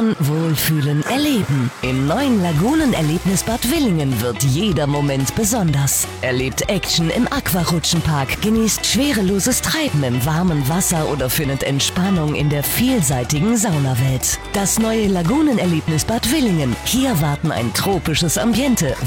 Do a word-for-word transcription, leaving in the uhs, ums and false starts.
Lachen, Wohlfühlen, Erleben. Im neuen Lagunenerlebnisbad Willingen wird jeder Moment besonders. Erlebt Action im Aquarutschenpark, genießt schwereloses Treiben im warmen Wasser oder findet Entspannung in der vielseitigen Saunawelt. Das neue Lagunenerlebnisbad Willingen. Hier warten ein tropisches Ambiente,